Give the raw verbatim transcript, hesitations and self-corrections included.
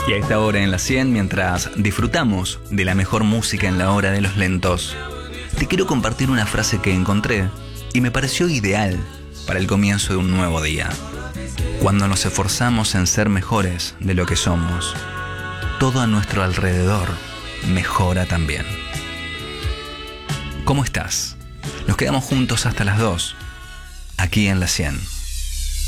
Y a esta hora en la cien, mientras disfrutamos de la mejor música en la hora de los lentos, te quiero compartir una frase que encontré y me pareció ideal para el comienzo de un nuevo día. Cuando nos esforzamos en ser mejores de lo que somos, todo a nuestro alrededor mejora también. ¿Cómo estás? Nos quedamos juntos hasta las dos, aquí en la cien.